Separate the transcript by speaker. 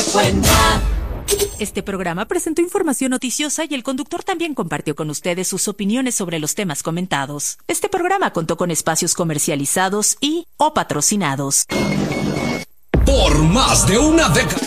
Speaker 1: cuenta.
Speaker 2: Este programa presentó información noticiosa y el conductor también compartió con ustedes sus opiniones sobre los temas comentados. Este programa contó con espacios comercializados y o patrocinados.
Speaker 3: Por más de una década.